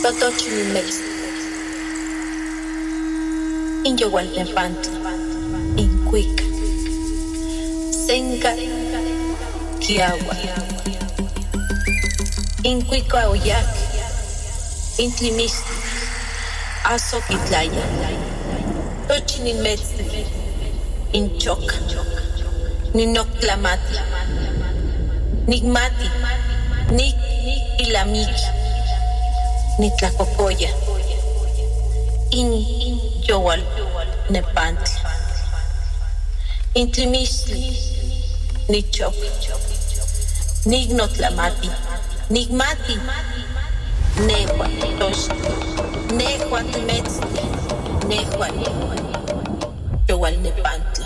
Totochimilmex, Inyowaltepantli, Incuica, Senca, Kiagua, Incuica Oyac, Intlimistli, Azoquitlaya, Tochimilmetzli, Inchoca, Ninoctlamati, Nigmati, Nik Ilamiki, Nitlacocoya, Yowal Nepantli, Intlimistli, Nichok, Nignotlamati, Nigmati, Nehua, Tosh, Nehua Timetzli, Nehua, Yowal Nepantli.